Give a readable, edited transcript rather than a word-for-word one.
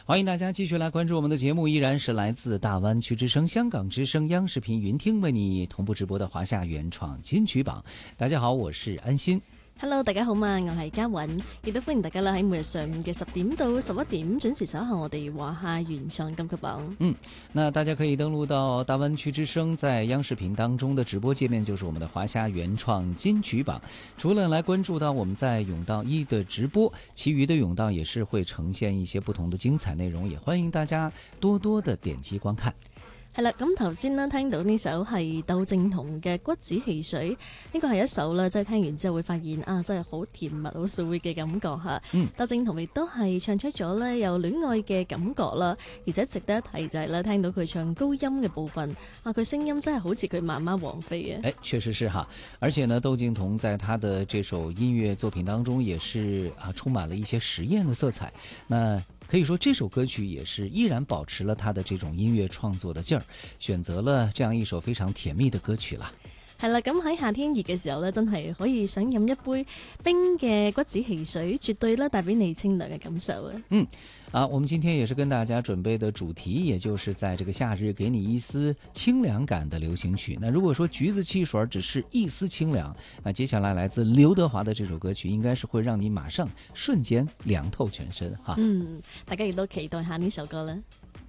欢迎大家继续来关注我们的节目，依然是来自大湾区之声、香港之声、央视频云聽為你同步直播的華夏原創金曲榜。大家好，我是安心。 Hello， 大家好嘛，我係嘉韻，亦都歡迎大家啦喺每日上午嘅10點到11點準時守候我哋華夏原創金曲榜。 那大家可以登錄到大灣區之聲在央視頻當中的直播界面，就是我們的華夏原創金曲榜。除了來關注到我們在甬道1的直播，其餘的甬道也是會呈現一些不同的精彩內容，也歡迎大家多多的點擊觀看。 係啦，咁頭先呢聽到呢首係竇靖童嘅骨子汽水，呢個係一首啦，即係聽完之後會發現啊，真係好甜蜜、好 sweet 嘅感覺嚇。竇靖童亦都係唱出咗呢有戀愛嘅感覺啦，而且值得一提就係咧，聽到佢唱高音嘅部分啊，佢聲音真係好似佢媽媽王菲嘅。 確實是哈，而且呢，竇靖童在他的這首音樂作品當中也是充滿了一些實驗的色彩。那可以說這首歌曲也是依然保持了他的這種音樂創作的勁兒，選擇了這樣一首非常甜蜜的歌曲啦。 係啦，咁喺夏天熱嘅時候呢，真係可以想飲一杯冰嘅骨子汽水，絕對咧帶俾你清涼嘅感受啊！ 我們今天也是跟大家準備的主題，也就是在這個夏日給你一絲清涼感的流行曲。那如果說橘子汽水只是一絲清涼，那接下來來自劉德華的這首歌曲，應該是會讓你馬上瞬間涼透全身哈。 大家亦都期待下呢首歌啦。